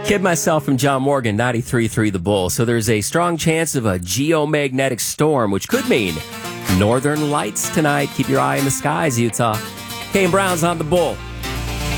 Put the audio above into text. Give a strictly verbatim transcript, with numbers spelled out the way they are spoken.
Kid myself from John Morgan, ninety-three point three The Bull. So there's a strong chance of a geomagnetic storm, which could mean northern lights tonight. Keep your eye in the skies, Utah. Kane Brown's on The Bull.